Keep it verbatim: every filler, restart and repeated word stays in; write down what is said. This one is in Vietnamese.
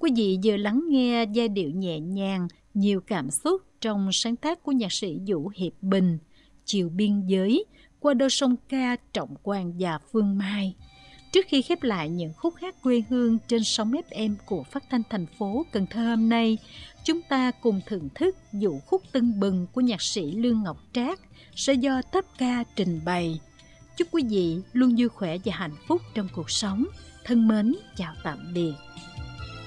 Quý vị vừa lắng nghe giai điệu nhẹ nhàng, nhiều cảm xúc trong sáng tác của nhạc sĩ Vũ Hiệp Bình, Chiều Biên Giới, qua đôi song ca Trọng Quang và Phương Mai. Trước khi khép lại những khúc hát quê hương trên sóng ép em của phát thanh thành phố Cần Thơ hôm nay, chúng ta cùng thưởng thức vũ khúc Tưng Bừng của nhạc sĩ Lương Ngọc Trác sẽ do Thấp Ca trình bày. Chúc quý vị luôn vui khỏe và hạnh phúc trong cuộc sống. Thân mến, chào tạm biệt.